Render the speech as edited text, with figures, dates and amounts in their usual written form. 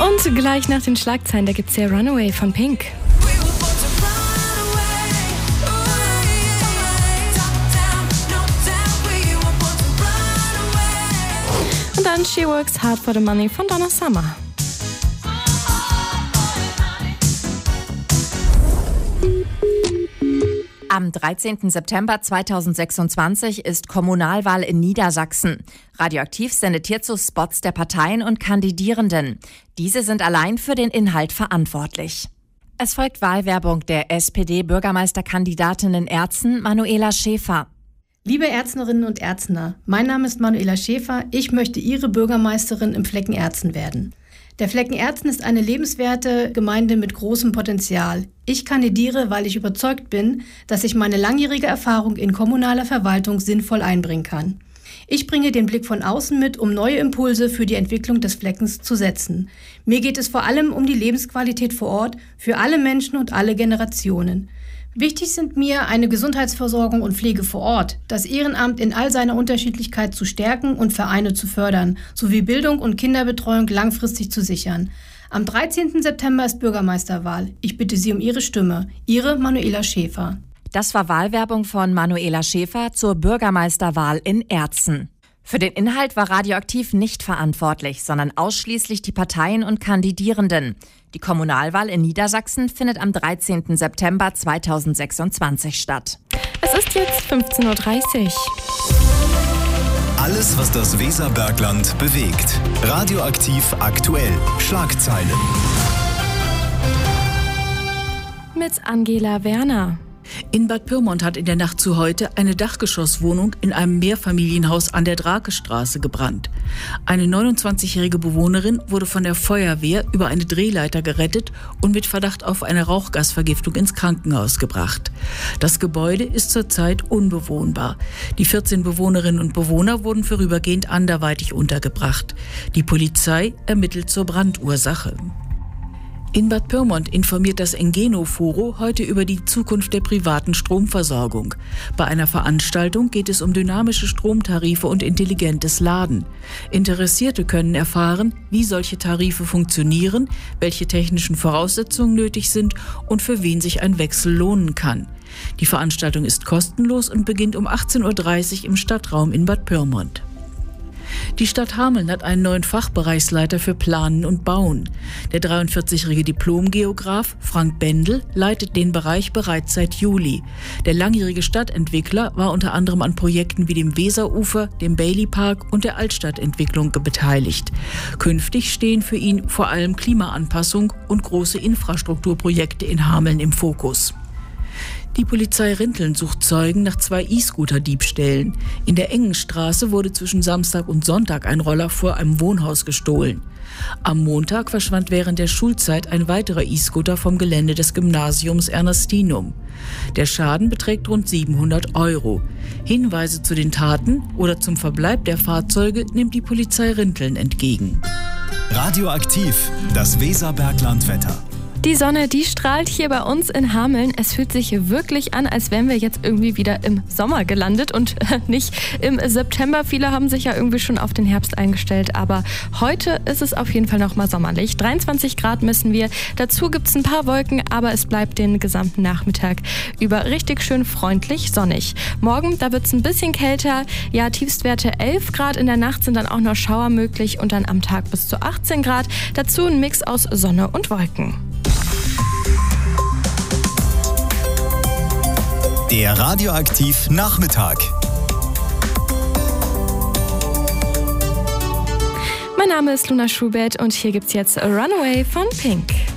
Und gleich nach den Schlagzeilen, da gibt's ja Runaway von Pink. Und dann She Works Hard for the Money von Donna Summer. Am 13. September 2026 ist Kommunalwahl in Niedersachsen. Radioaktiv sendet hierzu Spots der Parteien und Kandidierenden. Diese sind allein für den Inhalt verantwortlich. Es folgt Wahlwerbung der SPD-Bürgermeisterkandidatin in Erzen, Manuela Schäfer. Liebe Erznerinnen und Erzner, mein Name ist Manuela Schäfer. Ich möchte Ihre Bürgermeisterin im Flecken Erzen werden. Der Flecken Erzen ist eine lebenswerte Gemeinde mit großem Potenzial. Ich kandidiere, weil ich überzeugt bin, dass ich meine langjährige Erfahrung in kommunaler Verwaltung sinnvoll einbringen kann. Ich bringe den Blick von außen mit, um neue Impulse für die Entwicklung des Fleckens zu setzen. Mir geht es vor allem um die Lebensqualität vor Ort für alle Menschen und alle Generationen. Wichtig sind mir eine Gesundheitsversorgung und Pflege vor Ort, das Ehrenamt in all seiner Unterschiedlichkeit zu stärken und Vereine zu fördern, sowie Bildung und Kinderbetreuung langfristig zu sichern. Am 13. September ist Bürgermeisterwahl. Ich bitte Sie um Ihre Stimme. Ihre Manuela Schäfer. Das war Wahlwerbung von Manuela Schäfer zur Bürgermeisterwahl in Erzen. Für den Inhalt war Radioaktiv nicht verantwortlich, sondern ausschließlich die Parteien und Kandidierenden. Die Kommunalwahl in Niedersachsen findet am 13. September 2026 statt. Es ist jetzt 15.30 Uhr. Alles, was das Weserbergland bewegt. Radioaktiv aktuell. Schlagzeilen. Mit Angela Werner. In Bad Pyrmont hat in der Nacht zu heute eine Dachgeschosswohnung in einem Mehrfamilienhaus an der Drakestraße gebrannt. Eine 29-jährige Bewohnerin wurde von der Feuerwehr über eine Drehleiter gerettet und mit Verdacht auf eine Rauchgasvergiftung ins Krankenhaus gebracht. Das Gebäude ist zurzeit unbewohnbar. Die 14 Bewohnerinnen und Bewohner wurden vorübergehend anderweitig untergebracht. Die Polizei ermittelt zur Brandursache. In Bad Pyrmont informiert das Engeno-Foro heute über die Zukunft der privaten Stromversorgung. Bei einer Veranstaltung geht es um dynamische Stromtarife und intelligentes Laden. Interessierte können erfahren, wie solche Tarife funktionieren, welche technischen Voraussetzungen nötig sind und für wen sich ein Wechsel lohnen kann. Die Veranstaltung ist kostenlos und beginnt um 18.30 Uhr im Stadtraum in Bad Pyrmont. Die Stadt Hameln hat einen neuen Fachbereichsleiter für Planen und Bauen. Der 43-jährige Diplomgeograf Frank Bendel leitet den Bereich bereits seit Juli. Der langjährige Stadtentwickler war unter anderem an Projekten wie dem Weserufer, dem Bailey Park und der Altstadtentwicklung beteiligt. Künftig stehen für ihn vor allem Klimaanpassung und große Infrastrukturprojekte in Hameln im Fokus. Die Polizei Rinteln sucht Zeugen nach 2 E-Scooter-Diebstählen. In der Engenstraße wurde zwischen Samstag und Sonntag ein Roller vor einem Wohnhaus gestohlen. Am Montag verschwand während der Schulzeit ein weiterer E-Scooter vom Gelände des Gymnasiums Ernestinum. Der Schaden beträgt rund 700 €. Hinweise zu den Taten oder zum Verbleib der Fahrzeuge nimmt die Polizei Rinteln entgegen. Radioaktiv, das Weserberglandwetter. Die Sonne, die strahlt hier bei uns in Hameln. Es fühlt sich wirklich an, als wären wir jetzt irgendwie wieder im Sommer gelandet und nicht im September. Viele haben sich ja irgendwie schon auf den Herbst eingestellt, aber heute ist es auf jeden Fall noch mal sommerlich. 23 Grad messen wir. Dazu gibt es ein paar Wolken, aber es bleibt den gesamten Nachmittag über richtig schön freundlich sonnig. Morgen, da wird es ein bisschen kälter. Ja, Tiefstwerte 11 Grad. In der Nacht sind dann auch noch Schauer möglich und dann am Tag bis zu 18 Grad. Dazu ein Mix aus Sonne und Wolken. Der Radioaktiv Nachmittag. Mein Name ist Luna Schubert und hier gibt's jetzt Runaway von Pink.